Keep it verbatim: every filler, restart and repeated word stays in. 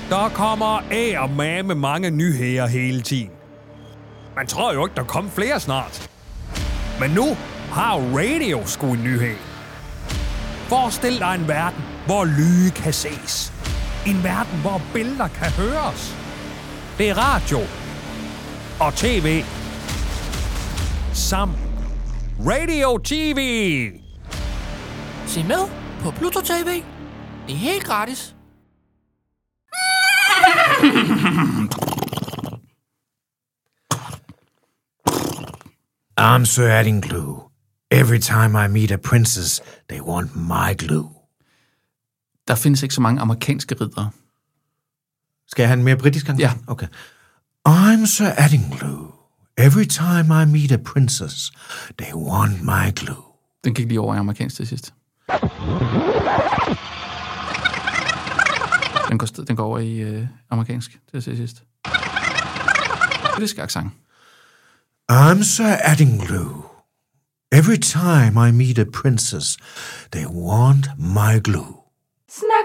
Der kommer af og med med mange nyheder hele tiden. Man tror jo ikke, der kommer flere snart. Men nu har radio sgu en nyhed. Forestil dig en verden, hvor lyde kan ses. En verden, hvor billeder kan høres. Det er radio og tv sammen. Radio T V. Se med på Pluto T V. Det er helt gratis. I'm Sir Addingglue. Every time I meet a princess, they want my glue. Der findes ikke så mange amerikanske riddere. Skal jeg have en mere britisk gang? Ja. Okay. I'm Sir Addingglue. Every time I meet a princess, they want my glue. Den gik lige over i amerikansk til sidst. Den går, den går over i øh, amerikansk til sidst. Britisk accent. I'm Sir Addingglue. Every time I meet a princess, they want my glue. Snak